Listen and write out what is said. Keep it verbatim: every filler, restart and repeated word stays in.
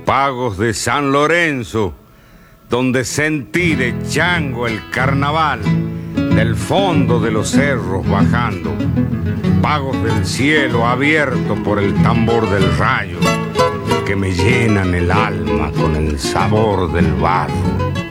Pagos de San Lorenzo, donde sentí de chango el carnaval, del fondo de los cerros bajando, pagos del cielo abierto por el tambor del rayo, que me llenan el alma con el sabor del barro.